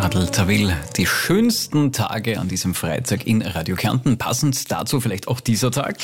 Adel Tawil, die schönsten Tage an diesem Freitag in Radio Kärnten. Passend dazu vielleicht auch dieser Tag.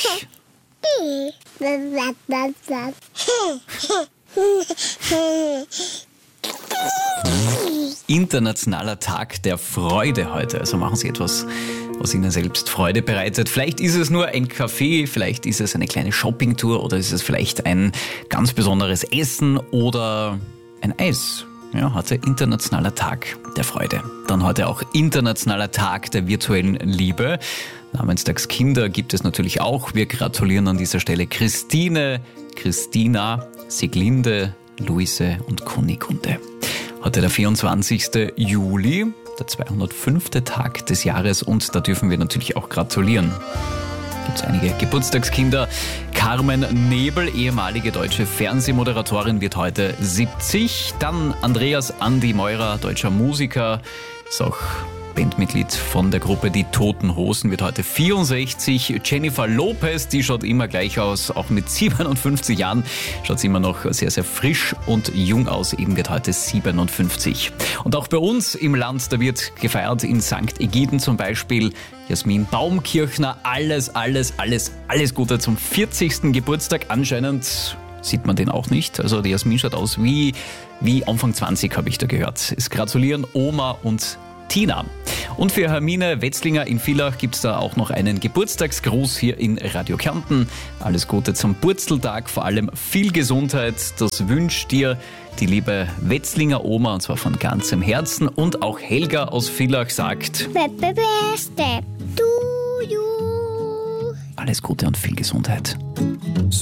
Internationaler Tag der Freude heute. Also machen Sie etwas, was Ihnen selbst Freude bereitet. Vielleicht ist es nur ein Kaffee, vielleicht ist es eine kleine Shoppingtour oder ist es vielleicht ein ganz besonderes Essen oder ein Eis. Ja, heute Internationaler Tag der Freude. Dann heute auch Internationaler Tag der virtuellen Liebe. Namenstagskinder gibt es natürlich auch. Wir gratulieren an dieser Stelle Christine, Christina, Siglinde, Luise und Kunigunde. Heute der 24. Juli, der 205. Tag des Jahres und da dürfen wir natürlich auch gratulieren. Gibt es einige Geburtstagskinder. Carmen Nebel, ehemalige deutsche Fernsehmoderatorin, wird heute 70. Dann Andreas Andi Meurer, deutscher Musiker, ist auch Bandmitglied von der Gruppe Die Toten Hosen, wird heute 64. Jennifer Lopez, die schaut immer gleich aus, auch mit 57 Jahren schaut sie immer noch sehr, sehr frisch und jung aus, eben wird heute 57. Und auch bei uns im Land, da wird gefeiert in St. Egiden zum Beispiel. Jasmin Baumkirchner, alles Gute zum 40. Geburtstag. Anscheinend sieht man den auch nicht. Also die Jasmin schaut aus wie Anfang 20, habe ich da gehört. Es gratulieren Oma und Tina. Und für Hermine Wetzlinger in Villach gibt es da auch noch einen Geburtstagsgruß hier in Radio Kärnten. Alles Gute zum Purzeltag, vor allem viel Gesundheit. Das wünscht dir die liebe Wetzlinger Oma und zwar von ganzem Herzen. Und auch Helga aus Villach sagt: Happy Birthday to you. Alles Gute und viel Gesundheit.